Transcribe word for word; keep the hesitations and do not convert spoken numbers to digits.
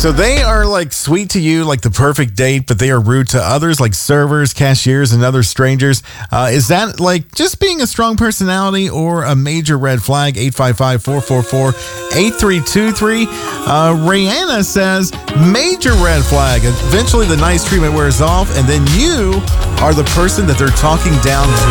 So they are like sweet to you, like the perfect date, but they are rude to others, like servers, cashiers, and other strangers. Uh, is that like just being a strong personality or a major red flag? eight five five, four four four, eight three two three. Uh, Rihanna says, major red flag. Eventually the nice treatment wears off, and then you are the person that they're talking down to.